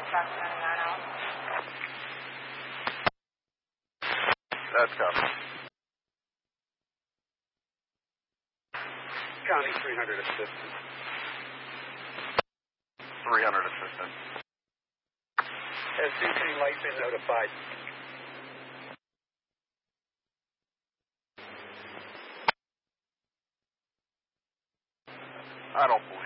traffic 99 out. That's copy. County 300 assistant. 300 assistant. Has DC Light been notified? I don't believe